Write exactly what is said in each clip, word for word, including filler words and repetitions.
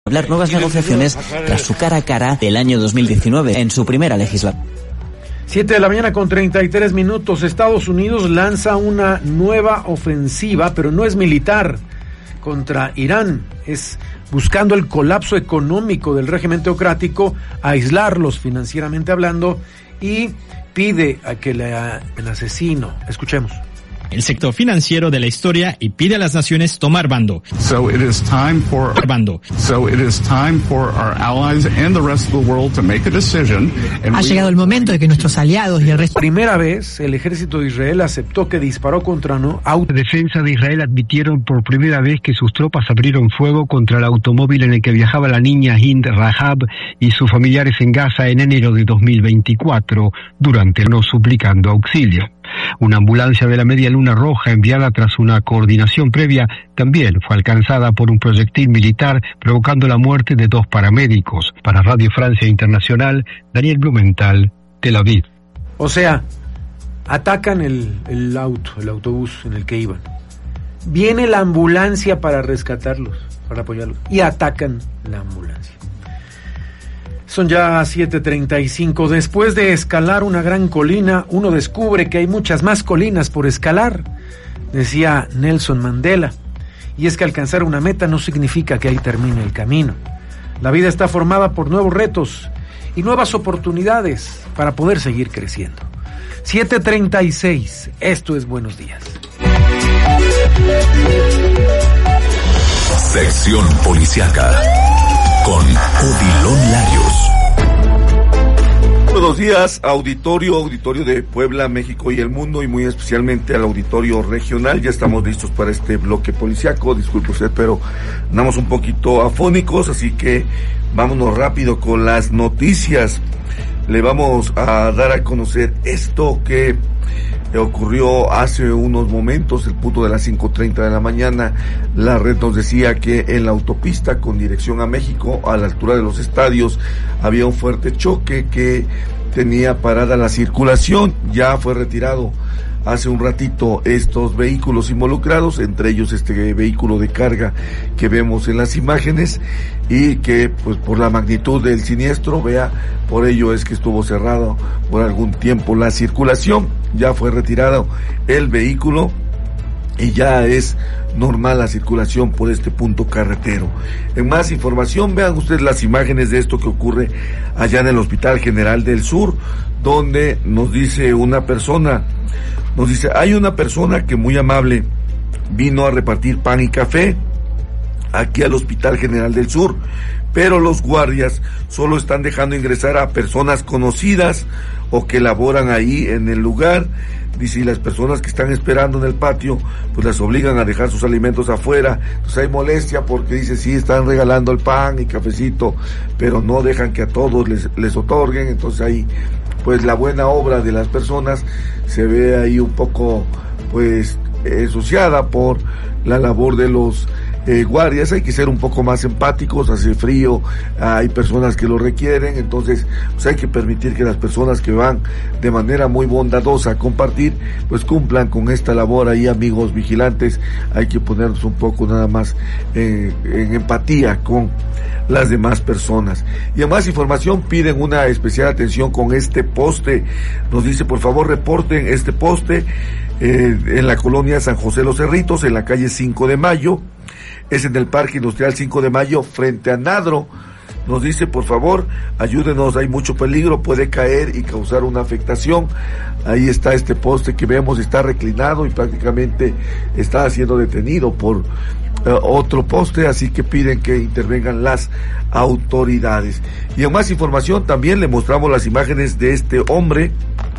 hablar nuevas negociaciones tras su cara a cara del año dos mil diecinueve en su primera legislatura. Siete de la mañana con treinta y tres minutos. Estados Unidos lanza una nueva ofensiva, pero no es militar, contra Irán. Es buscando el colapso económico del régimen teocrático, aislarlos financieramente hablando, y pide a que le, el asesino. Escuchemos. El sector financiero de la historia y pide a las naciones tomar bando. So it is time for bando. So it is time for our allies and the rest of the world to make a decision. Ha llegado el momento de que nuestros aliados y el resto. Primera vez el ejército de Israel aceptó que disparó contra no auto. La defensa de Israel admitieron por primera vez que sus tropas abrieron fuego contra el automóvil en el que viajaba la niña Hind Rahab y sus familiares en Gaza en enero de dos mil veinticuatro, durante el no suplicando auxilio. Una ambulancia de la Media Luna Roja enviada tras una coordinación previa también fue alcanzada por un proyectil militar, provocando la muerte de dos paramédicos. Para Radio Francia Internacional, Daniel Blumenthal, Tel Aviv. O sea, atacan el, el auto, el autobús en el que iban. Viene la ambulancia para rescatarlos, para apoyarlos, y atacan la ambulancia. Son ya siete treinta y cinco. Después de escalar una gran colina, uno descubre que hay muchas más colinas por escalar, decía Nelson Mandela. Y es que alcanzar una meta no significa que ahí termine el camino. La vida está formada por nuevos retos y nuevas oportunidades para poder seguir creciendo. siete treinta y seis. Esto es Buenos Días. Sección Policiaca con Odilon Larios. Buenos días, auditorio, auditorio de Puebla, México y el mundo, y muy especialmente al auditorio regional. Ya estamos listos para este bloque policiaco. Disculpe usted, pero andamos un poquito afónicos, así que vámonos rápido con las noticias. Le vamos a dar a conocer esto que ocurrió hace unos momentos, el punto de las cinco treinta de la mañana. La red nos decía que en la autopista con dirección a México, a la altura de los estadios, había un fuerte choque que tenía parada la circulación. Ya fue retirado hace un ratito estos vehículos involucrados, entre ellos este vehículo de carga que vemos en las imágenes, y que pues por la magnitud del siniestro, vea, por ello es que estuvo cerrado por algún tiempo la circulación. Ya fue retirado el vehículo y ya es normal la circulación por este punto carretero. En más información, vean ustedes las imágenes de esto que ocurre allá en el Hospital General del Sur, donde nos dice una persona, nos dice, hay una persona que muy amable vino a repartir pan y café aquí al Hospital General del Sur, pero los guardias solo están dejando ingresar a personas conocidas o que laboran ahí en el lugar. Dice, y las personas que están esperando en el patio, pues las obligan a dejar sus alimentos afuera. Entonces hay molestia porque dice, sí, están regalando el pan y cafecito, pero no dejan que a todos les, les otorguen. Entonces ahí, pues la buena obra de las personas se ve ahí un poco, pues, ensuciada por la labor de los Eh, guardias. Hay que ser un poco más empáticos, hace frío, hay personas que lo requieren, entonces pues hay que permitir que las personas que van de manera muy bondadosa a compartir, pues cumplan con esta labor ahí, amigos vigilantes. Hay que ponernos un poco nada más eh, en empatía con las demás personas. Y a más información piden una especial atención con este poste. Nos dice, por favor reporten este poste eh, en la colonia San José Los Cerritos, en la calle cinco de mayo. Es en el Parque Industrial cinco de mayo, frente a Nadro. Nos dice, por favor, ayúdenos, hay mucho peligro, puede caer y causar una afectación. Ahí está este poste que vemos, está reclinado y prácticamente está siendo detenido por uh, otro poste, así que piden que intervengan las autoridades. Y en más información también le mostramos las imágenes de este hombre,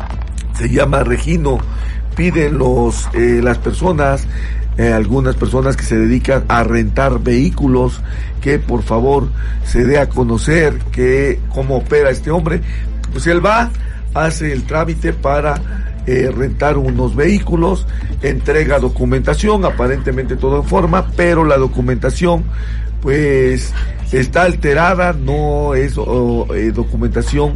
se llama Regino. Piden los eh, las personas, Eh, algunas personas que se dedican a rentar vehículos, que por favor se dé a conocer que cómo opera este hombre. Pues él va, hace el trámite para eh, rentar unos vehículos, entrega documentación, aparentemente todo en forma, pero la documentación pues está alterada, no es oh, eh, documentación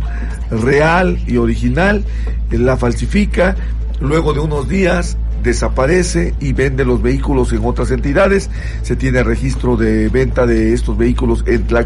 real y original, él la falsifica. Luego de unos días desaparece y vende los vehículos en otras entidades. Se tiene registro de venta de estos vehículos en Tlaxcala.